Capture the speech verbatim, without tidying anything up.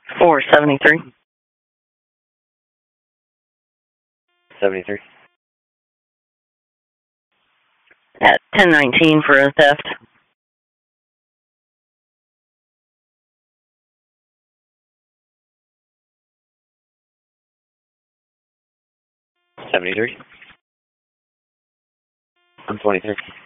four seventy-three. seventy-three. At ten nineteen for a theft. seventy-three. I'm twenty-three.